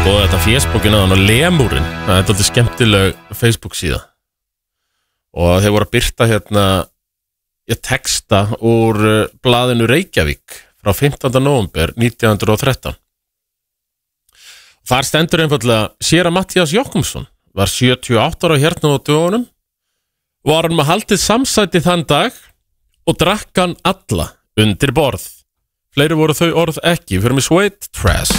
Skoða þetta Facebookin á hann og Lemúrin. Það er alltaf skemmtileg Facebook síða. Og þeir voru að birta hérna texta úr blaðinu Reykjavík frá 15. nóvember 1913. Þar stendur einfallega séra Matthías Jochumsson var 78 ára hérna á dögunum, var hann með haldið samsæti þann dag og drakk hann alla undir borð. Fleiri voru þau orð ekki, fyrir mig Sweet Trash.